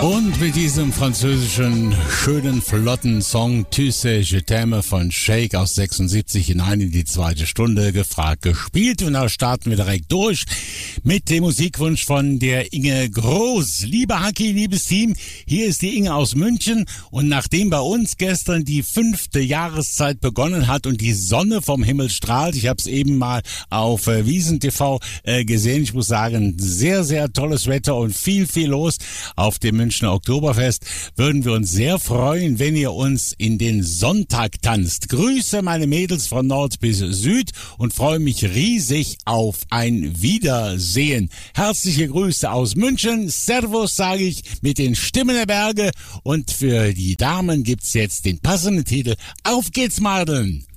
Und mit diesem französischen, schönen, flotten Song Tu sais, je t'aime von Shake aus 76 hinein in die zweite Stunde gefragt gespielt. Und da starten wir direkt durch mit dem Musikwunsch von der Inge Groß. Liebe Haki, liebes Team, hier ist die Inge aus München. Und nachdem bei uns gestern die 5. Jahreszeit begonnen hat und die Sonne vom Himmel strahlt, ich habe es eben mal auf Wiesen TV gesehen, ich muss sagen, sehr, sehr tolles Wetter und viel, viel los auf dem Münchner Oktoberfest, würden wir uns sehr freuen, wenn ihr uns in den Sonntag tanzt. Grüße meine Mädels von Nord bis Süd und freue mich riesig auf ein Wiedersehen. Herzliche Grüße aus München. Servus, sage ich, mit den Stimmen der Berge. Und für die Damen gibt's jetzt den passenden Titel. Auf geht's, Madeln!